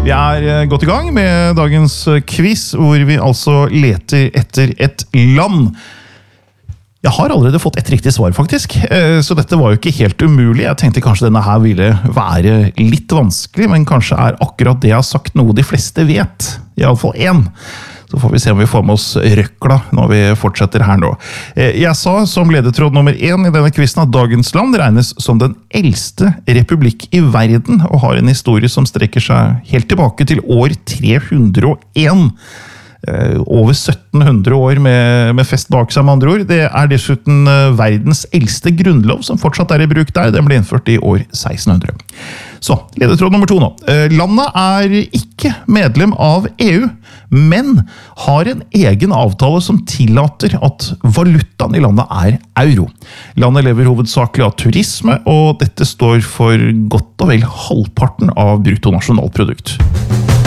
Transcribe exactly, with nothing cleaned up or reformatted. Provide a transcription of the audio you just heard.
Vi er godt i gang med dagens quiz, hvor vi altså leter etter et land. Jeg har allerede fått et riktig svar, faktisk, så dette var jo ikke helt umulig. Jeg tenkte kanskje denne her ville være litt vanskelig, men kanskje er akkurat det jeg har sagt noe de fleste vet. I alle fall én. Så får vi se om vi får med oss røkla når vi fortsetter her nå. Jeg sa som ledetråd nummer én i denne quizen at dagens land regnes som den eldste republikk i verden, og har en historie som strekker seg helt tilbake til år tre hundre og én. Over sytten hundre år med, med fest bak seg, med andre ord. Det er dessuten verdens eldste grunnlov som fortsatt er i bruk der. Den ble innført i år seksten hundre. Så, ledetråd nummer to nå. Landet er ikke medlem av E U, men har en egen avtale som tillater at valutaen i landet er euro. Landet lever hovedsakelig av turisme, og dette står for godt og vel halvparten av bruttonasjonalprodukt.